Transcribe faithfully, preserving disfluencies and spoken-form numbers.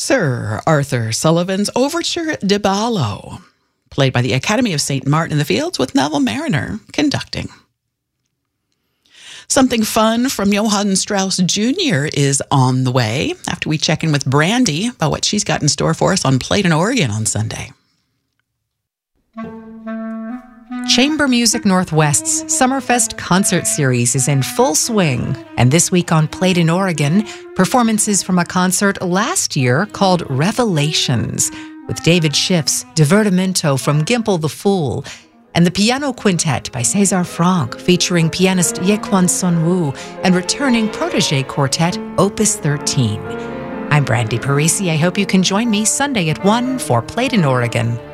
Sir Arthur Sullivan's Overture de Ballo, played by the Academy of Saint Martin in the Fields with Neville Mariner conducting. Something fun from Johann Strauss Junior is on the way after we check in with Brandy about what she's got in store for us on Played in Oregon on Sunday. Chamber Music Northwest's Summerfest concert series is in full swing. And this week on Played in Oregon, performances from a concert last year called Revelations, with David Schiff's Divertimento from Gimple the Fool, and the Piano Quintet by César Franck, featuring pianist Yequan Sun-woo and returning protege quartet Opus thirteen. I'm Brandy Parisi. I hope you can join me Sunday at one for Played in Oregon.